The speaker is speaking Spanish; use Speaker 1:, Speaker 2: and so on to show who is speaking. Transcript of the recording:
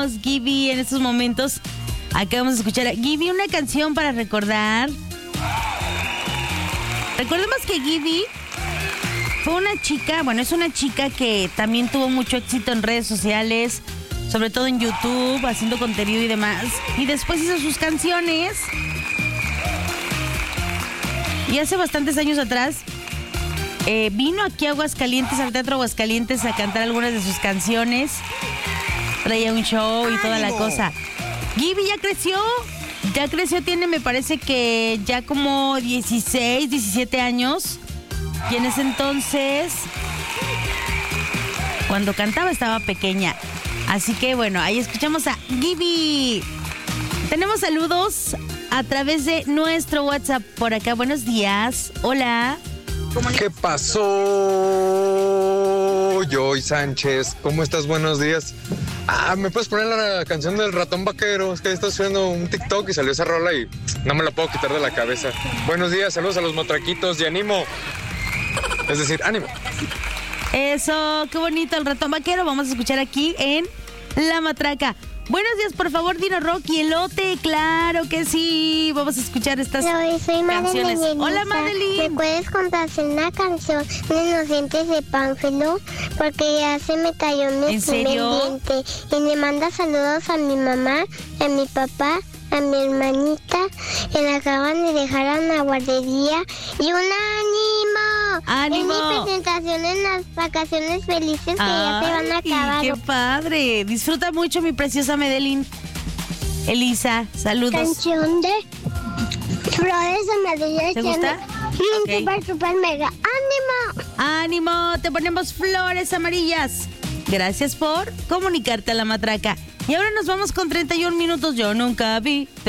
Speaker 1: cumpleaños, Gibi, en estos momentos. Acabamos de escuchar a Gibi, una canción para recordar. Recordemos que Gibi fue una chica, es una chica que también tuvo mucho éxito en redes sociales, sobre todo en YouTube, haciendo contenido y demás. Y después hizo sus canciones. Y hace bastantes años atrás vino aquí a Aguascalientes, al Teatro Aguascalientes, a cantar algunas de sus canciones. Traía un show y toda la cosa. Gibi ya creció, tiene, me parece que ya como 16, 17 años. Y en ese entonces, cuando cantaba, estaba pequeña. Así que bueno, ahí escuchamos a Gibi. Tenemos saludos a través de nuestro WhatsApp por acá. Buenos días. Hola.
Speaker 2: ¿Qué pasó, Joy Sánchez? ¿Cómo estás? Buenos días. ¿Me puedes poner la canción del ratón vaquero? Es que estoy subiendo un TikTok y salió esa rola y no me la puedo quitar de la cabeza. Buenos días, saludos a los motraquitos y ánimo. Es decir, ánimo.
Speaker 1: Eso, qué bonito el ratón vaquero. Vamos a escuchar aquí en La Matraca. Buenos días, por favor, Dino Rocky, elote, claro que sí. Vamos a escuchar estas canciones. Hola, Madeline.
Speaker 3: ¿Me puedes contarse una canción de los dientes de Pánfilo? Porque ya se me cayó mi primer diente. Y le manda saludos a mi mamá, a mi papá, a mi hermanita, que me acaban de dejar a una guardería. Y un ánimo.
Speaker 1: ¡Ánimo!
Speaker 3: Es mi presentación en las vacaciones felices que ya se van a acabar.
Speaker 1: ¡Qué padre! Disfruta mucho, mi preciosa Madeline. Elisa, saludos.
Speaker 3: Canción de Flores Amarillas.
Speaker 1: ¿Te gusta? Okay.
Speaker 3: Super mega. ¡Ánimo!
Speaker 1: ¡Ánimo! Te ponemos flores amarillas. Gracias por comunicarte a La Matraca. Y ahora nos vamos con 31 minutos. Yo nunca vi.